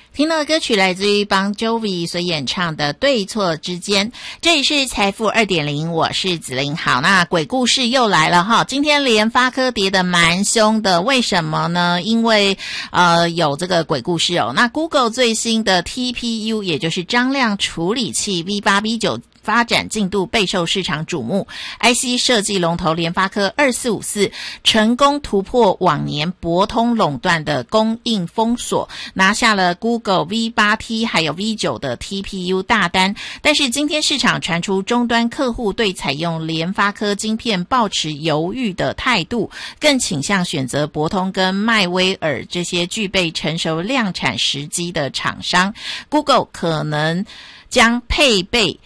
听到的歌曲来自于Bon Jovi所演唱的《对错之间》，这里是财富 2.0， 我是子琳。好，那鬼故事又来了哈，今天联发科跌得蛮凶的，为什么呢？因为有这个鬼故事哦。那 Google 最新的 TPU 也就是张量处理器 V8、V9发展进度备受市场瞩目 ，IC 设计龙头联发科2454成功突破往年博通垄断的供应封锁，拿下了 Google V8T 还有 V9 的 TPU 大单。但是今天市场传出终端客户对采用联发科晶片抱持犹豫的态度，更倾向选择博通跟迈威尔这些具备成熟量产时机的厂商。Google 可能将配备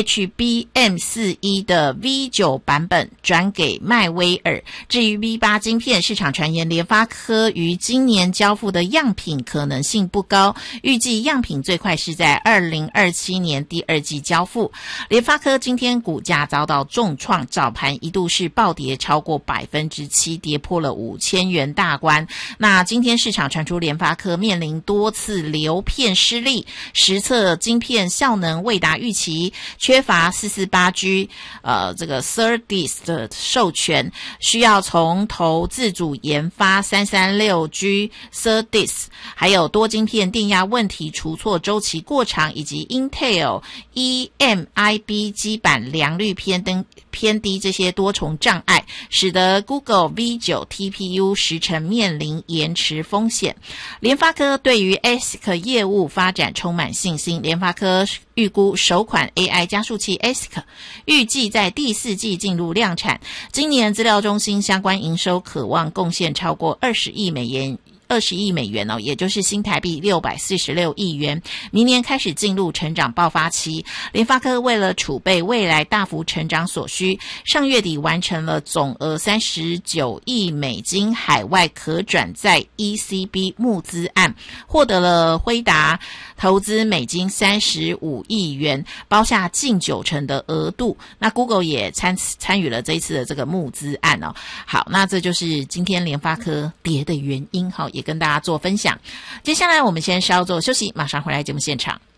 HBM41 的 V9 版本转给迈威尔。至于 V8 晶片，市场传言联发科于今年交付的样品可能性不高，预计样品最快是在2027年第二季交付。联发科今天股价遭到重创，早盘一度是暴跌超过 7%， 跌破了5000元大关。那今天市场传出联发科面临多次流片失利，实测晶片效能未达预期，缺乏 448G 这个 SerDes 的授权，需要从头自主研发 336G SerDes， 还有多晶片电压问题、除错周期过长，以及 Intel EMIB 基板良率偏低这些多重障碍，使得 Google V9 TPU 时程面临延迟风险。联发科对于 ASIC 业务发展充满信心，联发科预估首款 AI 加速器 ASIC 预计在第4季进入量产，今年资料中心相关营收可望贡献超过20亿美元哦，也就是新台币646亿元。明年开始进入成长爆发期。联发科为了储备未来大幅成长所需，上月底完成了总额39亿美金海外可转债 ECB 募资案，获得了辉达投资美金35亿元，包下近90%的额度。那 Google 也参与了这一次的这个募资案哦。好，那这就是今天联发科跌的原因，好，也跟大家做分享。接下来我们先稍作休息，马上回来节目现场。